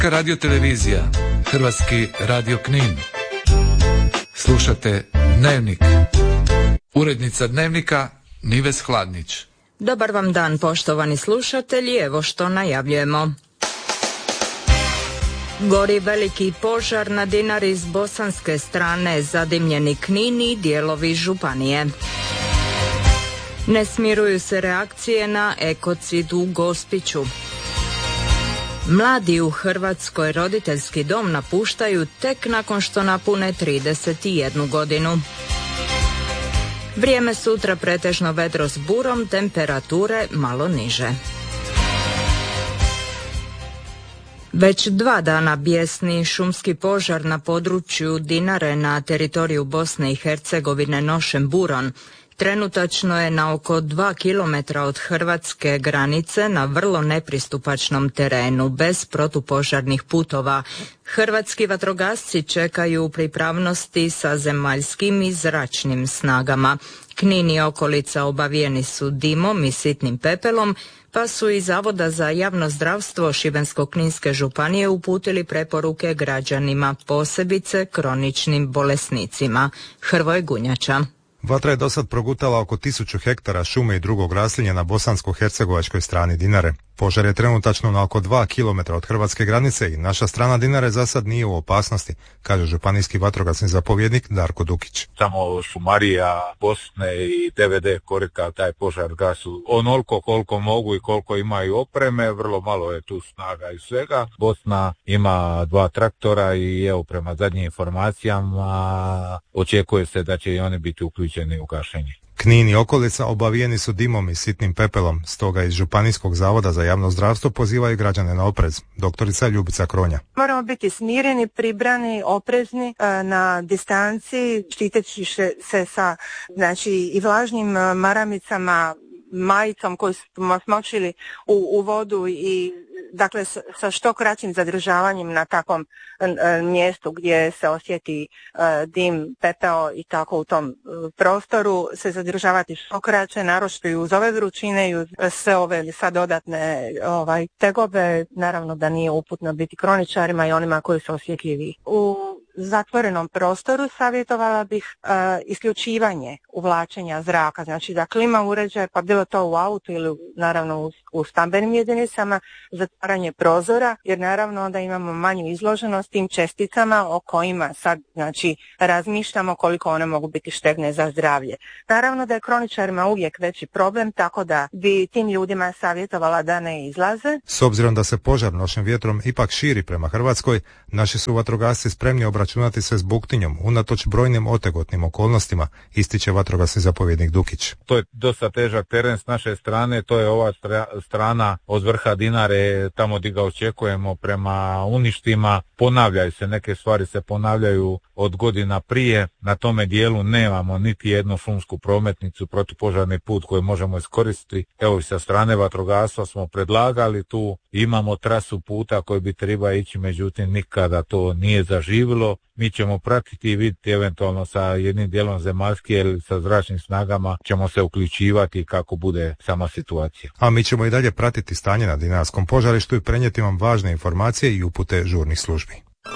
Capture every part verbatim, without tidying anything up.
Hrvatska radiotelevizija, Hrvatski radio Knin. Slušate Dnevnik. Urednica Dnevnika Nives Hladnić. Dobar vam dan, poštovani slušatelji, evo što najavljujemo. Gori veliki požar na Dinari s bosanske strane, zadimljeni Knin i dijelovi županije. Ne smiruju se reakcije na ekocid u Gospiću. Mladi u Hrvatskoj roditeljski dom napuštaju tek nakon što napune trideset jednu godinu. Vrijeme sutra pretežno vedro s burom, temperature malo niže. Već dva dana bijesni šumski požar na području Dinare na teritoriju Bosne i Hercegovine nošen burom. Trenutačno je na oko dva kilometra od hrvatske granice na vrlo nepristupačnom terenu, bez protupožarnih putova. Hrvatski vatrogasci čekaju pripravnosti sa zemaljskim i zračnim snagama. Knin i okolica obavijeni su dimom i sitnim pepelom, pa su iz Zavoda za javno zdravstvo Šibensko-kninske županije uputili preporuke građanima, posebice kroničnim bolesnicima. Hrvoje Gunjača. Vatra je dosad progutala oko tisuću hektara šume i drugog raslinja na bosansko-hercegovačkoj strani Dinare. Požar je trenutačno na oko dva kilometra od hrvatske granice i naša strana Dinare za sad nije u opasnosti, kaže županijski vatrogasni zapovjednik Darko Dukić. Samo šumarija Bosne i D V D korita taj požar gasu onoliko koliko mogu i koliko imaju opreme, vrlo malo je tu snaga i svega. Bosna ima dva traktora i evo prema zadnjim informacijama očekuje se da će i oni biti uključeni u gašenje. Knin i okolica obavijeni su dimom i sitnim pepelom, stoga iz Županijskog zavoda za javno zdravstvo pozivaju građane na oprez. Doktorica Ljubica Kronja. Moramo biti smireni, pribrani, oprezni na distanci, štiteći se sa znači, i vlažnim maramicama, majicom koju smo smočili u, u vodu i dakle sa što kraćim zadržavanjem na takvom e, mjestu gdje se osjeti e, dim, pepeo i tako u tom e, prostoru se zadržavati što kraće, naročito i uz ove vrućine i uz sve ove sad dodatne ovaj, tegobe. Naravno da nije uputno biti kroničarima i onima koji su osjetljivi. U zatvorenom prostoru savjetovala bih e, isključivanje uvlačenja zraka, znači da klima uređaj, pa bilo to u autu ili naravno u, u stambenim jedinicama, zatvaranje prozora, jer naravno onda imamo manju izloženost tim česticama o kojima sad znači razmišljamo koliko one mogu biti štetne za zdravlje. Naravno da je kroničarima uvijek veći problem, tako da bi tim ljudima savjetovala da ne izlaze. S obzirom da se požar nošen vjetrom ipak širi prema Hrvatskoj, naši su vatrogasci spremni obračunati se s buktinjom unatoč brojnim otegotnim okolnostima, ističe vatrogasni zapovjednik Dukić. To je dosta težak teren s naše strane, to je ova stra- strana od vrha Dinare, tamo gdje ga očekujemo prema uništima. Ponavljaju se, neke stvari se ponavljaju od godina prije. Na tome dijelu nemamo niti jednu šumsku prometnicu, protupožarni put koji možemo iskoristiti. Evo i sa strane vatrogastva smo predlagali tu, imamo trasu puta koji bi treba ići, međutim nikada to nije zaživilo. Mi ćemo pratiti i vidjeti eventualno sa jednim dijelom zemaljske ili sa zračnim snagama ćemo se uključivati kako bude sama situacija. A mi ćemo i dalje pratiti stanje na dinarskom požarištu i prenijeti vam važne informacije i upute žurnih službi.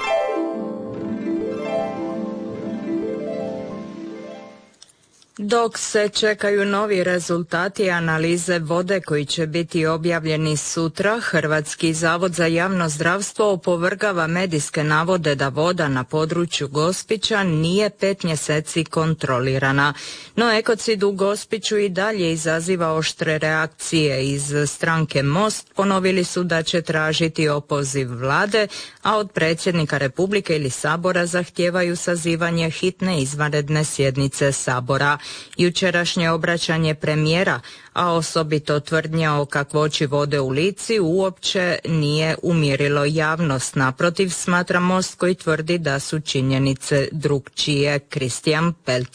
Dok se čekaju novi rezultati analize vode koji će biti objavljeni sutra, Hrvatski zavod za javno zdravstvo opovrgava medijske navode da voda na području Gospića nije pet mjeseci kontrolirana. No ekocid u Gospiću i dalje izaziva oštre reakcije. Iz stranke Most ponovili su da će tražiti opoziv vlade, a od predsjednika Republike ili Sabora zahtijevaju sazivanje hitne izvanredne sjednice Sabora. Jučerašnje obraćanje premijera, a osobito tvrdnja o kakvoći vode u Lici, uopće nije umirilo javnost. Naprotiv, smatra Most koji tvrdi da su činjenice drukčije. Kristijan Pelc.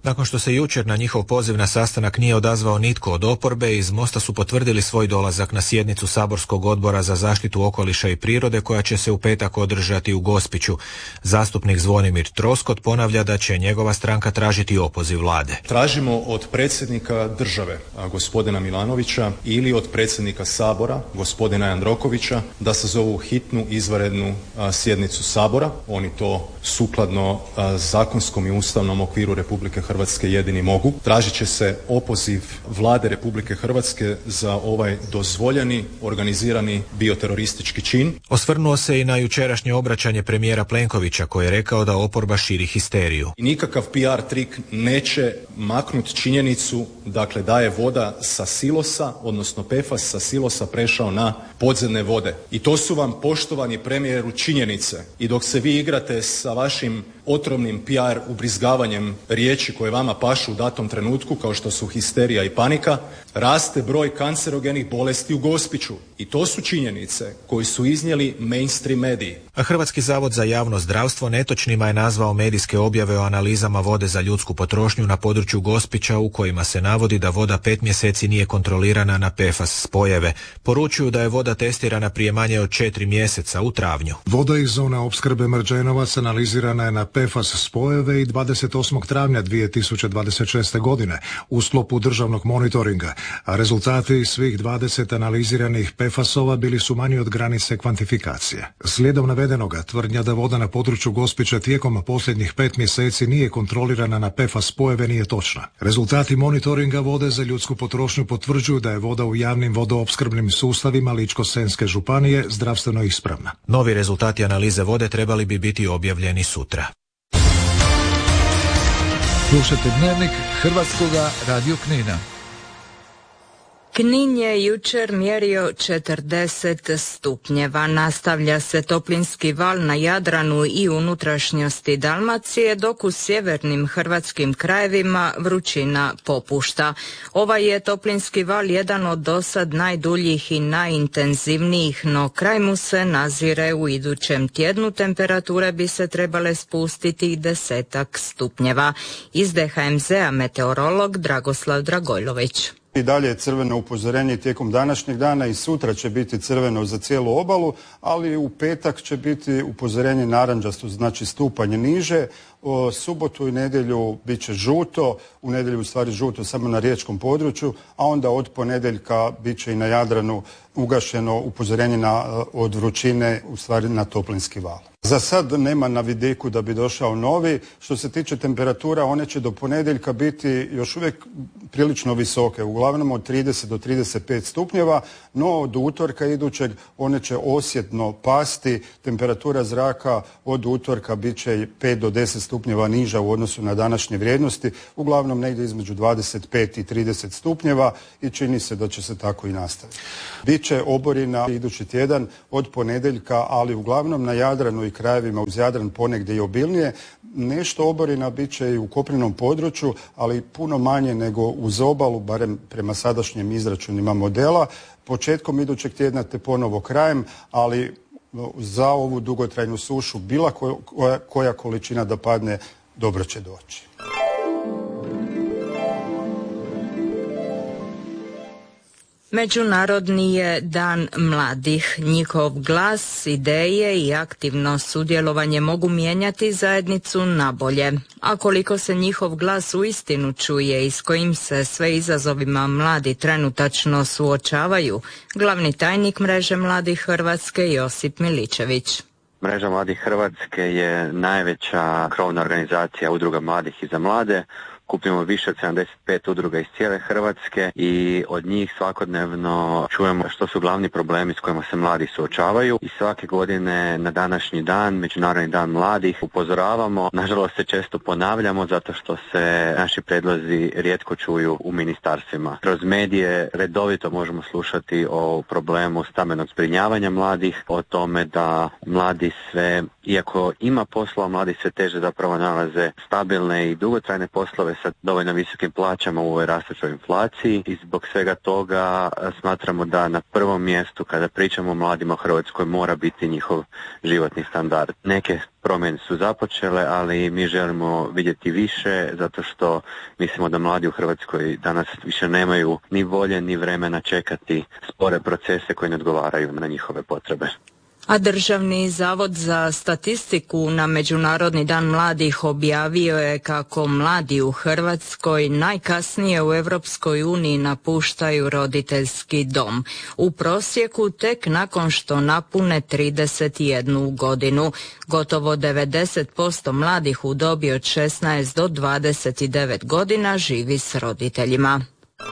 Nakon što se jučer na njihov poziv na sastanak nije odazvao nitko od oporbe, iz Mosta su potvrdili svoj dolazak na sjednicu Saborskog odbora za zaštitu okoliša i prirode koja će se u petak održati u Gospiću. Zastupnik Zvonimir Troskot ponavlja da će njegova stranka tražiti opoziv vlade. Tražimo od predsjednika države, gospodina Milanovića, ili od predsjednika Sabora, gospodina Jandrokovića, da sazovu hitnu izvanrednu sjednicu Sabora. Oni to sukladno zakonskom i ustavnom okviru Republike Hrvatske jedini mogu. Tražit će se opoziv vlade Republike Hrvatske za ovaj dozvoljeni organizirani bioteroristički čin. Osvrnuo se i na jučerašnje obraćanje premijera Plenkovića koji je rekao da oporba širi histeriju. I nikakav P R trik neće maknuti činjenicu, dakle, da je voda sa silosa, odnosno P F A S sa silosa prešao na podzemne vode. I to su vam, poštovani premijeru, činjenice. I dok se vi igrate sa vašim otrovnim P R ubrizgavanjem riječi koje vama pašu u datom trenutku, kao što su histerija i panika, raste broj kancerogenih bolesti u Gospiću. I to su činjenice koje su iznijeli mainstream mediji. A Hrvatski zavod za javno zdravstvo netočnima je nazvao medijske objave o analizama vode za ljudsku potrošnju na području Gospića u kojima se navodi da voda pet mjeseci nije kontrolirana na P F A S spojeve. Poručuju da je voda testirana prije manje od četiri mjeseca u travnju. Voda iz zone opskrbe Mrđenovac analizirana je na P F A S spojeve i dvadeset osmog travnja dvije tisuće dvadeset šeste. godine u sklopu državnog monitoringa, a rezultati svih dvadeset analiziranih P F A S-ova bili su manji od granice kvantifikacije. Slijedom navedenoga, tvrdnja da voda na području Gospića tijekom posljednjih pet mjeseci nije kontrolirana na P F A S spojeve nije točna. Rezultati monitoringa vode za ljudsku potrošnju potvrđuju da je voda u javnim vodoopskrbnim sustavima Ličko-senjske županije zdravstveno ispravna. Novi rezultati analize vode trebali bi biti objavljeni sutra. Slušajte Dnevnik Hrvatskoga radio Knina. Knin je jučer mjerio četrdeset stupnjeva. Nastavlja se toplinski val na Jadranu i unutrašnjosti Dalmacije, dok u sjevernim hrvatskim krajevima vrućina popušta. Ovaj je toplinski val jedan od dosad najduljih i najintenzivnijih, no kraj mu se nazire u idućem tjednu. Temperature bi se trebale spustiti desetak stupnjeva. Iz D H M Z-a meteorolog Dragoslav Dragojlović. I dalje je crveno upozorenje tijekom današnjeg dana i sutra će biti crveno za cijelu obalu, ali u petak će biti upozorenje narančasto, znači stupanje niže. O subotu i nedjelju bit će žuto, u nedjelju u stvari žuto samo na riječkom području, a onda od ponedjeljka bit će i na Jadranu ugašeno upozorenje na, od vrućine, u stvari na toplinski val. Za sad nema na vidiku da bi došao novi. Što se tiče temperatura, one će do ponedjeljka biti još uvijek prilično visoke, uglavnom od trideset do trideset pet stupnjeva, no od utorka idućeg one će osjetno pasti. Temperatura zraka od utorka bit će pet do deset stupnjeva niža u odnosu na današnje vrijednosti, uglavnom negdje između dvadeset pet i trideset stupnjeva i čini se da će se tako i nastaviti. Biće oborina idući tjedan od ponedjeljka, ali uglavnom na Jadranu i krajevima uz Jadran ponegdje i obilnije. Nešto oborina bit će i u kopnenom području, ali puno manje nego uz obalu, barem prema sadašnjim izračunima modela. Početkom idućeg tjedna te ponovo krajem, ali za ovu dugotrajnu sušu bila koja, koja količina da padne dobro će doći. Međunarodni je dan mladih. Njihov glas, ideje i aktivno sudjelovanje mogu mijenjati zajednicu na bolje. A koliko se njihov glas uistinu čuje i s kojim se sve izazovima mladi trenutačno suočavaju, glavni tajnik Mreže mladih Hrvatske Josip Miličević. Mreža mladih Hrvatske je najveća krovna organizacija udruga mladih i za mlade. Kupimo više od sedamdeset pet udruga iz cijele Hrvatske i od njih svakodnevno čujemo što su glavni problemi s kojima se mladi suočavaju i svake godine na današnji dan, Međunarodni dan mladih, upozoravamo. Nažalost se često ponavljamo zato što se naši predlozi rijetko čuju u ministarstvima. Kroz medije redovito možemo slušati o problemu stambenog zbrinjavanja mladih, o tome da mladi sve, iako ima poslova, mladi sve teže zapravo nalaze stabilne i dugotrajne poslove sa dovoljno visokim plaćama u ovoj rastućoj inflaciji i zbog svega toga smatramo da na prvom mjestu kada pričamo o mladima u Hrvatskoj mora biti njihov životni standard. Neke promjene su započele, ali mi želimo vidjeti više zato što mislimo da mladi u Hrvatskoj danas više nemaju ni volje ni vremena čekati spore procese koji ne odgovaraju na njihove potrebe. A Državni zavod za statistiku na Međunarodni dan mladih objavio je kako mladi u Hrvatskoj najkasnije u Europskoj uniji napuštaju roditeljski dom. U prosjeku tek nakon što napune trideset jednu godinu. Gotovo devedeset posto mladih u dobi od šesnaest do dvadeset devet godina živi s roditeljima.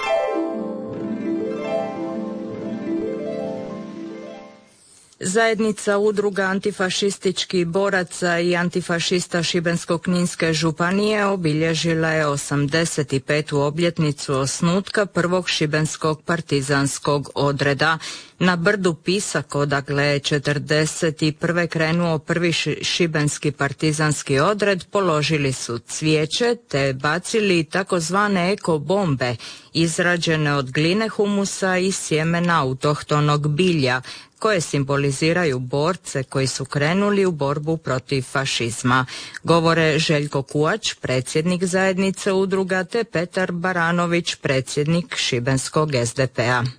Zajednica udruga antifašističkih boraca i antifašista Šibensko-kninske županije obilježila je osamdeset petu obljetnicu osnutka prvog šibenskog partizanskog odreda. Na brdu Pisak, odakle je četrdeset prve krenuo prvi šibenski partizanski odred, položili su cvijeće te bacili takozvane eko bombe, izrađene od gline, humusa i sjemena autohtonog bilja, koje simboliziraju borce koji su krenuli u borbu protiv fašizma. Govore Željko Kuač, predsjednik zajednice udruga, te Petar Baranović, predsjednik šibenskog es de pe a.